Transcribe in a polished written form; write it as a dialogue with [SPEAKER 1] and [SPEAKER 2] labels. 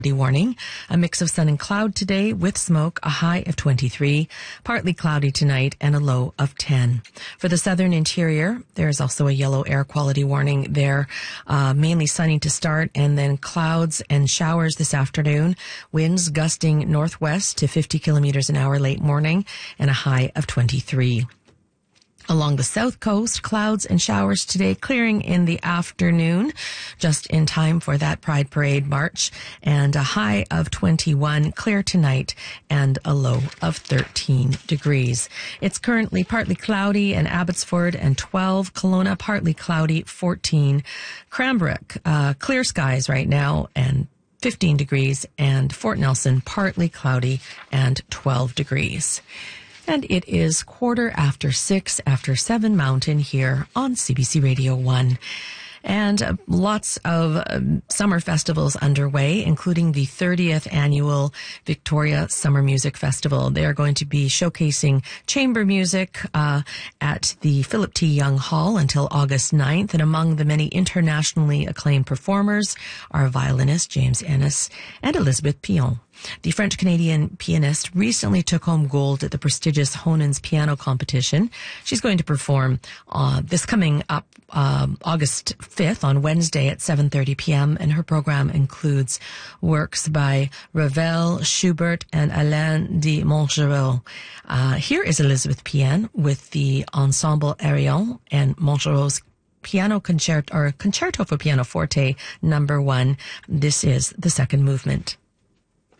[SPEAKER 1] warning. A mix of sun and cloud today with smoke, a high of 23, partly cloudy tonight and a low of 10. For the southern interior, there is also a yellow air quality warning there. Mainly sunny to start and then clouds and showers this afternoon. Winds gusting northwest to 50 kilometers an hour late morning and a high of 23. Along the south coast, clouds and showers today, clearing in the afternoon, just in time for that Pride Parade march, and a high of 21, clear tonight, and a low of 13 degrees. It's currently partly cloudy in Abbotsford and 12, Kelowna partly cloudy, 14, Cranbrook, clear skies right now, and 15 degrees, and Fort Nelson partly cloudy and 12 degrees. And it is 6:15 after 7 Mountain here on CBC Radio 1. And lots of summer festivals underway, including the 30th annual Victoria Summer Music Festival. They are going to be showcasing chamber music at the Philip T. Young Hall until August 9th. And among the many internationally acclaimed performers are violinist James Ennis and Elizabeth Pion. The French-Canadian pianist recently took home gold at the prestigious Honens Piano Competition. She's going to perform this coming up August 5th on Wednesday at 7:30 p.m. and her program includes works by Ravel, Schubert, and Alain de Montgeroux. Here is Elizabeth Pion with the Ensemble Arion and Montgeroux's Piano Concerto for Piano Forte No. 1. This is the second movement.